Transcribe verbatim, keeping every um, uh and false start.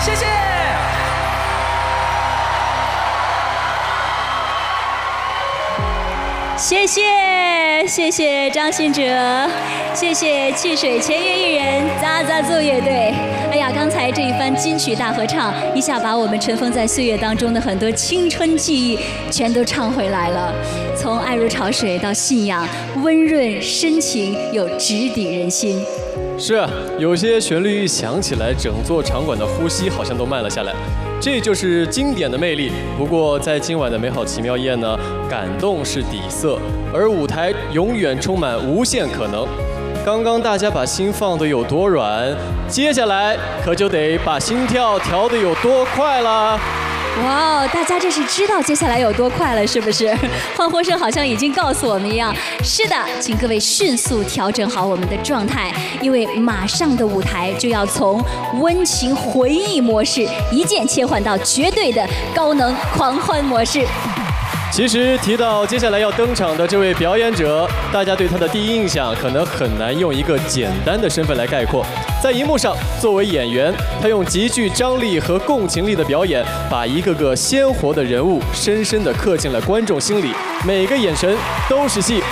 谢谢。 谢谢谢谢张信哲，谢谢汽水签约艺人扎扎作乐队。哎呀，刚才这一番金曲大合唱，一下把我们尘封在岁月当中的很多青春记忆全都唱回来了。从爱如潮水到信仰，温润深情又直抵人心。 是啊，有些旋律一响起来，整座场馆的呼吸好像都慢了下来，这就是经典的魅力。不过在今晚的美好奇妙夜呢，感动是底色，而舞台永远充满无限可能。刚刚大家把心放得有多软，接下来可就得把心跳调得有多快啦。 哇哦，大家这是知道接下来有多快了，是不是？欢呼声好像已经告诉我们一样。是的，请各位迅速调整好我们的状态，因为马上的舞台就要从温情回忆模式一键切换到绝对的高能狂欢模式。 其实提到接下来要登场的这位表演者，大家对他的第一印象可能很难用一个简单的身份来概括。在荧幕上，作为演员，他用极具张力和共情力的表演，把一个个鲜活的人物深深地刻进了观众心里，每个眼神都是戏。